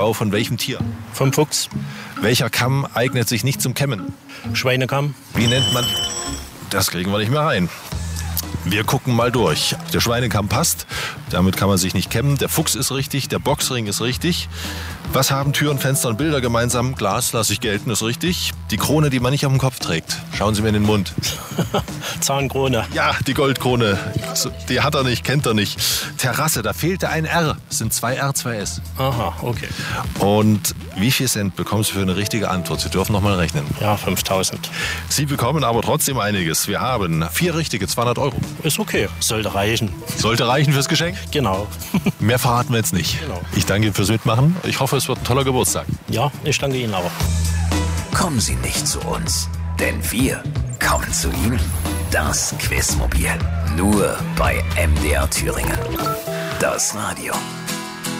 Blau von welchem Tier? Vom Fuchs. Welcher Kamm eignet sich nicht zum Kämmen? Schweinekamm. Wie nennt man... Das kriegen wir nicht mehr rein. Wir gucken mal durch. Der Schweinekamm passt, damit kann man sich nicht kämmen. Der Fuchs ist richtig, der Boxring ist richtig. Was haben Türen, Fenster und Bilder gemeinsam? Glas lasse ich gelten, ist richtig. Die Krone, die man nicht auf dem Kopf trägt. Schauen Sie mir in den Mund. Zahnkrone. Ja, die Goldkrone. Die hat er nicht, kennt er nicht. Terrasse, da fehlte ein R. Es sind 2 R, 2 S. Aha, okay. Und wie viel Cent bekommen Sie für eine richtige Antwort? Sie dürfen noch mal rechnen. Ja, 5.000. Sie bekommen aber trotzdem einiges. Wir haben 4 richtige, 200 Euro. Ist okay, sollte reichen. Sollte reichen fürs Geschenk? Genau. Mehr verraten wir jetzt nicht. Genau. Ich danke Ihnen fürs Mitmachen. Ich hoffe, es wird ein toller Geburtstag. Ja, ich danke Ihnen auch. Kommen Sie nicht zu uns, denn wir kommen zu Ihnen. Das Quizmobil. Nur bei MDR Thüringen. Das Radio.